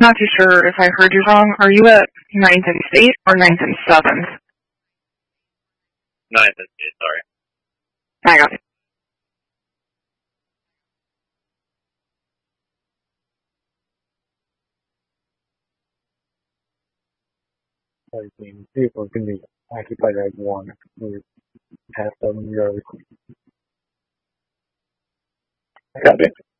Not too sure if I heard you wrong. Are you at 9th and State or 9th and 7th? 9th and State, sorry. I got it. I mean, people can be occupied as one. We have them, you're. Copy.